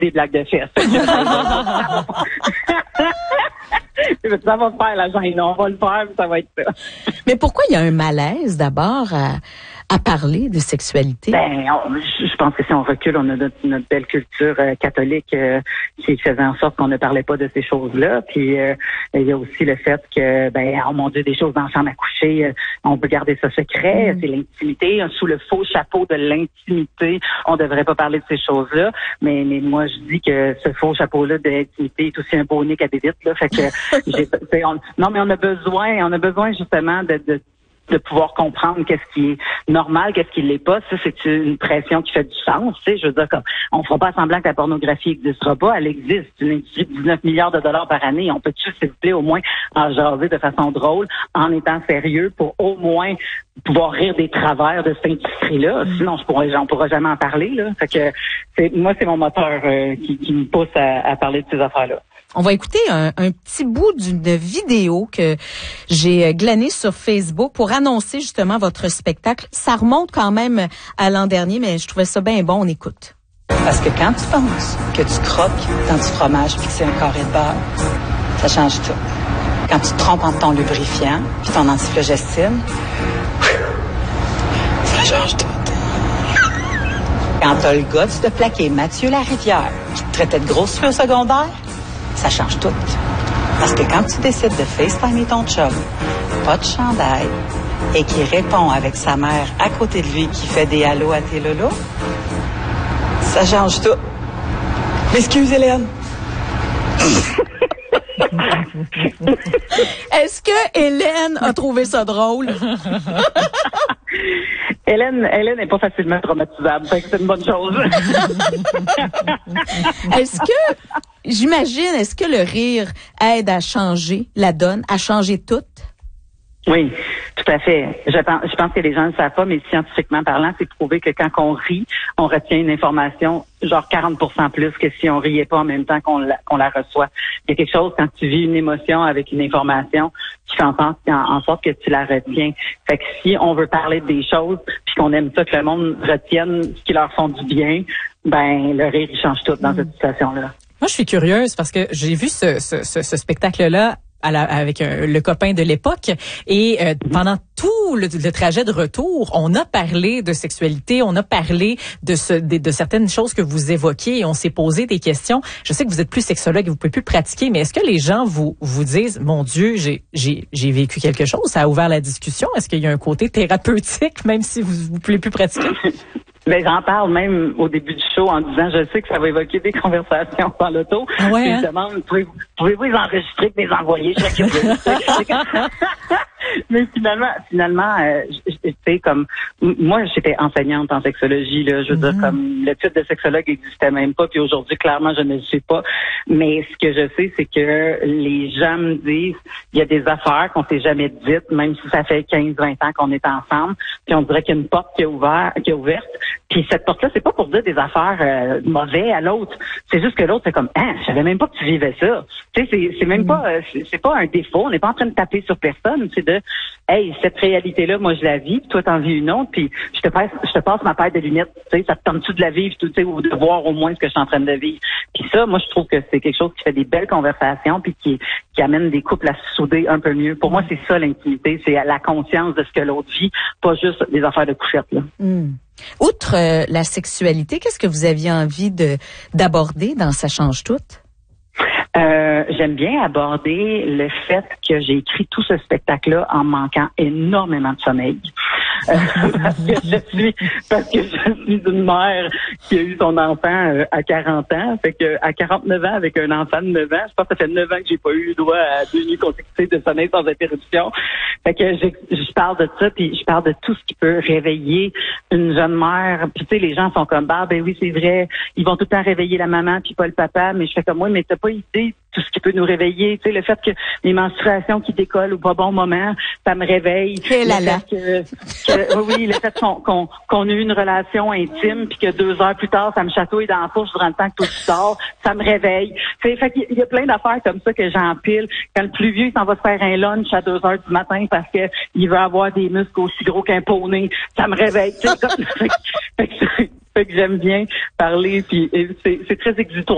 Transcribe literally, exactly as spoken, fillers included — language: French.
des blagues de fesses. Ça va faire la gêne, on va le faire, ça va être ça. Mais pourquoi il y a un malaise d'abord à, à parler de sexualité? Ben, on, je pense que si on recule, on a notre, notre belle culture euh, catholique euh, qui faisait en sorte qu'on ne parlait pas de ces choses-là. Puis euh, il y a aussi le fait que, ben, oh mon Dieu, des choses dans la chambre à coucher, euh, on peut garder ça secret, mm. c'est l'intimité. Sous le faux chapeau de l'intimité, on devrait pas parler de ces choses-là. Mais, mais moi, je dis que ce faux chapeau-là de l'intimité est aussi un beau nez qu'à bébite, là. Fait que j'ai, on, non, mais on a besoin, on a besoin justement de, de de pouvoir comprendre qu'est-ce qui est normal, qu'est-ce qui l'est pas. Ça, c'est une pression qui fait du sens. Tu sais, je veux dire, comme on fera pas semblant que la pornographie n'existera pas. Elle existe. C'est une industrie de dix-neuf milliards de dollars par année. On peut-tu, s'il vous plaît, au moins en jaser de façon drôle, en étant sérieux, pour au moins pouvoir rire des travers de cette industrie-là. Sinon, je pourrais, on pourra jamais en parler, là. Fait que c'est, moi, c'est mon moteur euh, qui, qui me pousse à, à parler de ces affaires-là. On va écouter un, un petit bout d'une vidéo que j'ai glanée sur Facebook pour annoncer justement votre spectacle. Ça remonte quand même à l'an dernier, mais je trouvais ça bien bon. On écoute. Parce que quand tu penses que tu croques dans du fromage puis que c'est un carré de beurre, ça change tout. Quand tu te trompes entre ton lubrifiant puis ton antiflogestine, ça change tout. Quand t'as le gars de plaquer Mathieu Larivière qui te traitait de grosse fille au secondaire, ça change tout. Parce que quand tu décides de FaceTimer ton chum, pas de chandail, et qui répond avec sa mère à côté de lui qui fait des hallos à tes lolos, ça change tout. Excuse, Hélène. Est-ce que Hélène a trouvé ça drôle? Hélène, Hélène n'est pas facilement traumatisable, fait que c'est une bonne chose. Est-ce que, j'imagine, est-ce que le rire aide à changer la donne, à changer tout? Oui, tout à fait. Je pense, je pense que les gens ne le savent pas, mais scientifiquement parlant, c'est prouvé que quand on rit, on retient une information genre quarante pour cent plus que si on riait pas en même temps qu'on la, qu'on la reçoit. Il y a quelque chose quand tu vis une émotion avec une information qui fait en sorte, en sorte que tu la retiens. Fait que si on veut parler des choses puis qu'on aime ça que le monde retienne ce qui leur font du bien, ben le rire il change tout dans mmh. cette situation-là. Moi, je suis curieuse parce que j'ai vu ce, ce, ce, ce spectacle-là à la, avec un, le copain de l'époque et euh, pendant tout le, le trajet de retour, on a parlé de sexualité, on a parlé de, ce, de, de certaines choses que vous évoquiez et on s'est posé des questions. Je sais que vous êtes plus sexologue et vous pouvez plus pratiquer, mais est-ce que les gens vous vous disent, mon Dieu, j'ai j'ai j'ai vécu quelque chose, ça a ouvert la discussion, est-ce qu'il y a un côté thérapeutique même si vous vous pouvez plus pratiquer? Ben, j'en parle même au début du show en disant, je sais que ça va évoquer des conversations dans l'auto. Ah ouais, hein? Je demande, pouvez-vous, pouvez-vous les enregistrer et les envoyer? Je serais curieuse. Mais finalement, finalement, euh, tu sais, comme, moi, j'étais enseignante en sexologie, là. Je veux mm-hmm. dire, comme, le titre de sexologue n'existait même pas, puis aujourd'hui, clairement, je ne le sais pas. Mais ce que je sais, c'est que les gens me disent, il y a des affaires qu'on s'est jamais dites, même si ça fait quinze vingt ans qu'on est ensemble, puis on dirait qu'il y a une porte qui est ouverte, qui est ouverte. Puis cette porte-là, c'est pas pour dire des affaires euh, mauvaises à l'autre. C'est juste que l'autre, c'est comme, ah, je savais même pas que tu vivais ça. Tu sais, c'est, c'est même pas, euh, c'est, c'est pas un défaut. On n'est pas en train de taper sur personne. C'est de, hey, cette réalité-là, moi, je la vis, puis toi, t'en vis une autre, puis je te passe, je te passe ma paire de lunettes. Tu sais, ça te tente-tu de la vivre, tu sais, ou de voir au moins ce que je suis en train de vivre. Puis ça, moi, je trouve que c'est quelque chose qui fait des belles conversations, puis qui, qui amène des couples à se souder un peu mieux. Pour moi, c'est ça l'intimité, c'est la conscience de ce que l'autre vit, pas juste des affaires de couchette, là. Mm. Outre euh, la sexualité, qu'est-ce que vous aviez envie de d'aborder dans Ça change tout? Euh, j'aime bien aborder le fait que j'ai écrit tout ce spectacle-là en manquant énormément de sommeil. Euh, parce que je suis parce que je suis une mère qui a eu son enfant euh, à quarante ans. Fait que à quarante-neuf ans avec un enfant de neuf ans, je pense que ça fait neuf ans que j'ai pas eu droit à deux nuits consécutives de sommeil sans interruption. Fait que je, je parle de ça, puis je parle de tout ce qui peut réveiller une jeune mère. Puis tu sais, les gens sont comme, bah ben oui, c'est vrai, ils vont tout le temps réveiller la maman puis pas le papa, mais je fais comme moi, mais t'as pas idée tout ce qui peut nous réveiller. Tu sais, le fait que les menstruations qui décollent au pas bon moment, ça me réveille. Et là là. Que, que, oui, le fait qu'on, qu'on, qu'on a eu une relation intime puis que deux heures plus tard, ça me chatouille dans la fourche durant le temps que toi tu dors, ça me réveille. Tu sais, fait qu'il y a plein d'affaires comme ça que j'empile. Quand le plus vieux, il s'en va se faire un lunch à deux heures du matin parce que il veut avoir des muscles aussi gros qu'un poney, ça me réveille. Tu sais, fait, fait, fait, fait que j'aime bien parler puis c'est, c'est très exutoire.